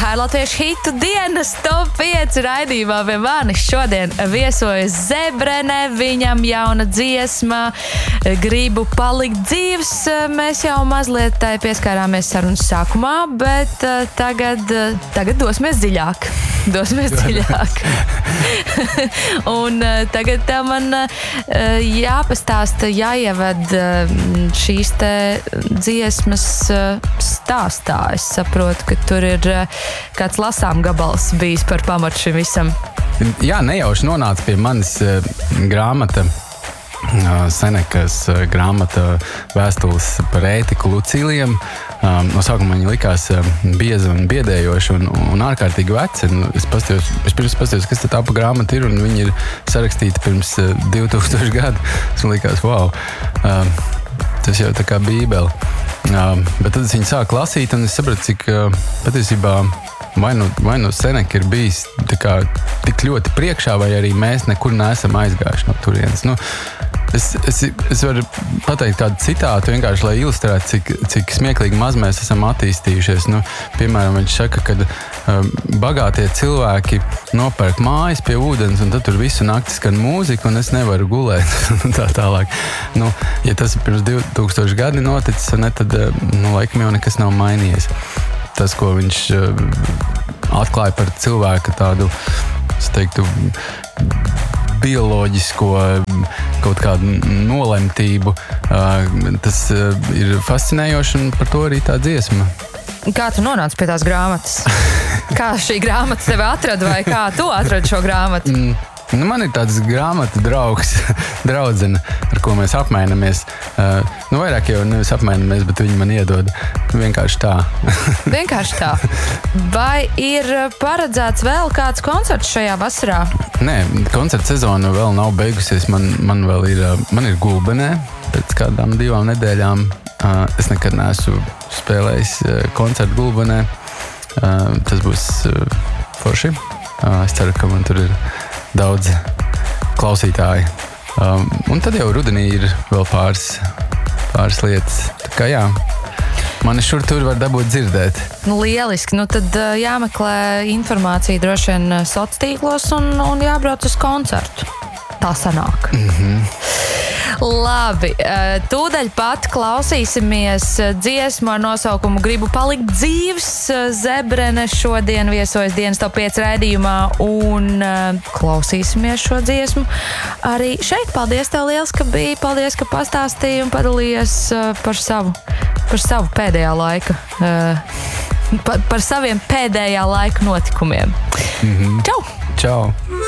Tā ir Latviešu hitu dienas top 5 raidījumā pie manis. Šodien viesojas Zebrene, viņam jauna dziesma, gribu palikt dzīvs. Mēs jau mazliet tai pieskārāmies sarunas sākumā, bet tagad dosimies dziļāk. Un tagad tev man jāpastāsta, jāieved šīs te dziesmas stāstā. Es saprotu, ka tur ir kāds lasām gabals bijis par pamatu šim visam. Jā, nejauši nonāca pie manis grāmata, Senekas grāmata Vēstules par ētiku Lucīlijam. No sākuma viņa likās bieza un biedējoša un ārkārtīgi veca. Es pirms paskatījos, kas tā pa grāmata ir, un viņa ir sarakstīta pirms 2000 gadu. Es man likās, wow, tas jau tā kā bībele. Bet tad es viņu sāku lasīt, un es sapratu, cik patiesībā vai nu Seneka ir bijis tik ļoti priekšā, vai arī mēs nekur neesam aizgājuši no turienes. Es varu pateikt kādu citātu, vienkārši, lai ilustrētu, cik smieklīgi maz mēs esam attīstījušies. Piemēram, viņš saka, ka bagātie cilvēki nopērk mājas pie ūdens, un tad tur visu nakti skan mūzika, un es nevaru gulēt. Tā tālāk. Ja tas ir pirms 2000 gadi noticis, tad laikam jau nekas nav mainījies. Tas, ko viņš atklāja par cilvēku tādu, es teiktu, bioloģisko kaut kādu nolemtību, tas ir fascinējoši, un par to arī tā dziesma. Kā tu nonāci pie tās grāmatas? Kā šī grāmata tevi atrada, vai kā tu atradi šo grāmatu? Man ir tāds grāmatu draugs, draudzene, ar ko mēs apmainamies. Vairāk jau nevis apmainamies, bet viņi man iedod. Vienkārši tā. Vienkārši tā. Vai ir paredzēts vēl kāds koncerts šajā vasarā? Nē, koncerta sezona vēl nav beigusies. Man ir Gulbenē pēc kādām 2 nedēļām. Es nekad neesmu spēlējis koncertu Gulbenē. Tas būs forši. Es ceru, ka man tur ir daudz klausītāji. Un tad jau rudenī ir vēl pāris lietas. Tā kā jā, mani šur tur var dabūt dzirdēt. Lieliski. Tad jāmeklē informācija droši vien soc tīklos un jābrauc uz koncertu. Tā sanāk. Labi, tūdaļ pat klausīsimies dziesmu ar nosaukumu Gribu palikt dzīvs. Zebrene šodien viesojas dienas top 5 raidījumā un klausīsimies šo dziesmu. Arī šeit paldies tev liels, ka biji, paldies, ka pastāstīji un padalījies par savu pēdējā laika, par saviem pēdējā laika notikumiem. Čau! Čau!